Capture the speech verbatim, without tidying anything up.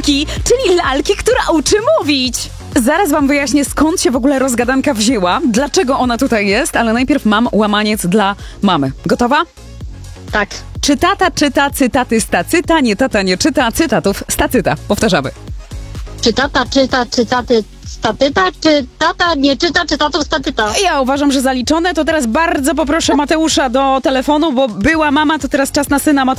łamanki, czyli lalki, która uczy mówić. Zaraz wam wyjaśnię, skąd się w ogóle rozgadanka wzięła, dlaczego ona tutaj jest, ale najpierw mam łamaniec dla mamy. Gotowa? Tak. Czy tata czyta cytaty z tacyta, nie tata nie czyta cytatów z tacyta. Powtarzamy. Czy tata czyta cytaty statyta, czy tata nie czyta cytatów statyta? Ja uważam, że zaliczone. To teraz bardzo poproszę Mateusza do telefonu, bo była mama, to teraz czas na syna Mateusza.